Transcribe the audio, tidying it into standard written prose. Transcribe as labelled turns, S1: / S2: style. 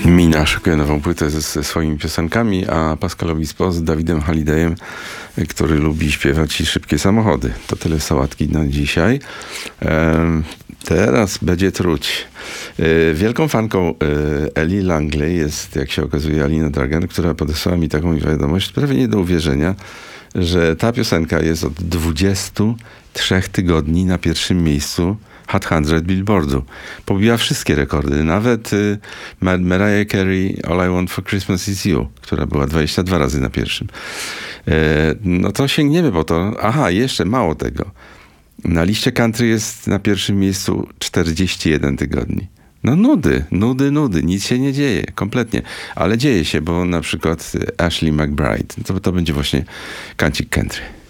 S1: Mina szykuje nową płytę ze swoimi piosenkami, a Pascal Obispo z Davidem Hallydayem, który lubi śpiewać i szybkie samochody. To tyle sałatki na dzisiaj. Teraz będzie truć. Wielką fanką Ellie Langley jest, jak się okazuje, Alina Dragan, która podesłała mi taką wiadomość, prawie nie do uwierzenia, że ta piosenka jest od 23 tygodni na pierwszym miejscu Hot 100 Billboardu. Pobiła wszystkie rekordy, nawet Mariah Carey All I Want for Christmas Is You, która była 22 razy na pierwszym. No to sięgniemy po to. Aha, jeszcze mało tego. Na liście country jest na pierwszym miejscu 41 tygodni. No nudy, nic się nie dzieje, kompletnie. Ale dzieje się, bo na przykład Ashley McBryde, to będzie właśnie kancik country.